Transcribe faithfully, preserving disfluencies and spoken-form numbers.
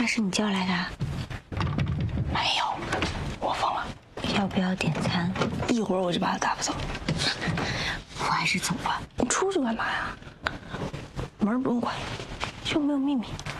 是你叫来的？ 没有，我疯了。 要不要点餐？ 一会儿我就把他打发走。 我还是走吧。 你出去干嘛呀？门不用关，又没有秘密。